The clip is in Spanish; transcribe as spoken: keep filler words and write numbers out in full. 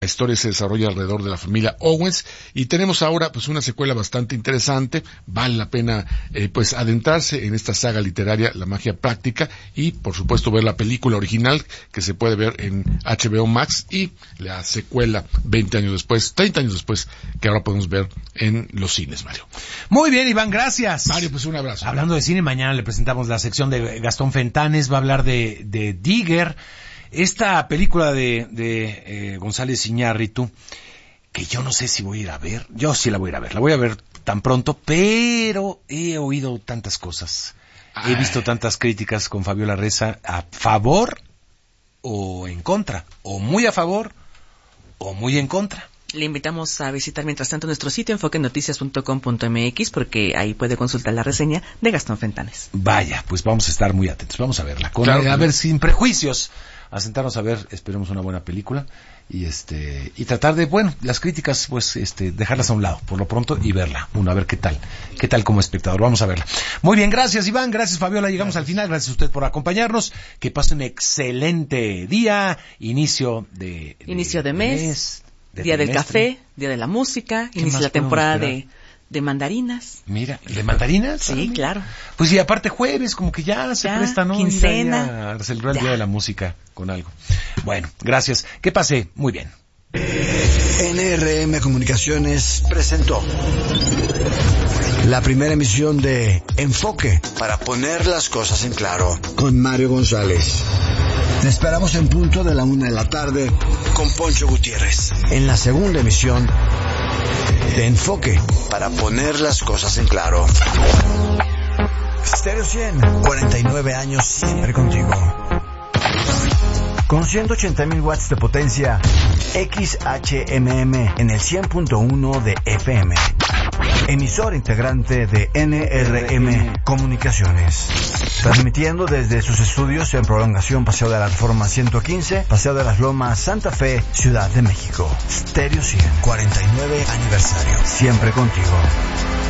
La historia se desarrolla alrededor de la familia Owens y tenemos ahora pues una secuela bastante interesante. Vale la pena eh, pues adentrarse en esta saga literaria La magia práctica y por supuesto ver la película original que se puede ver en H B O Max y la secuela veinte años después, treinta años después, que ahora podemos ver en los cines, Mario. Muy bien, Iván, gracias. Mario, pues un abrazo. Hablando de cine, mañana le presentamos la sección de Gastón Fentanes, va a hablar de, de Digger. Esta película de, de eh, González Iñárritu, que yo no sé si voy a ir a ver, yo sí la voy a ir a ver, la voy a ver tan pronto, pero he oído tantas cosas, Ay. he visto tantas críticas con Fabiola Reza a favor o en contra, o muy a favor o muy en contra. Le invitamos a visitar mientras tanto nuestro sitio enfoque noticias punto com punto m x porque ahí puede consultar la reseña de Gastón Fentanes. Vaya, pues vamos a estar muy atentos, vamos a verla, con, claro, a ver, sin prejuicios, a sentarnos a ver, esperemos una buena película y este y tratar de, bueno, las críticas pues este dejarlas a un lado por lo pronto y verla, uno a ver qué tal, qué tal como espectador, vamos a verla. Muy bien, gracias Iván, gracias Fabiola, llegamos gracias. al final, gracias a usted por acompañarnos, que pase un excelente día, inicio de, de inicio de mes, mes de día trimestre. del café, día de la música, inicia la temporada de de mandarinas. Mira, ¿de mandarinas? Sí, ah, claro. Pues y aparte jueves, como que ya se ya, presta, ¿no? Quincena. A celebrar el día de la música con algo. Bueno, gracias. Que pase muy bien. N R M Comunicaciones presentó la primera emisión de Enfoque, para poner las cosas en claro, con Mario González. Te esperamos en punto de la una de la tarde con Poncho Gutiérrez, en la segunda emisión de Enfoque, para poner las cosas en claro. Stereo cien, cuarenta y nueve años siempre contigo. Con ciento ochenta mil watts de potencia, X H M M en el cien punto uno de F M. Emisor integrante de N R M Comunicaciones. Transmitiendo desde sus estudios en Prolongación Paseo de la Reforma ciento quince, Paseo de las Lomas, Santa Fe, Ciudad de México. Stereo cien, cuarenta y nueve aniversario. Siempre contigo.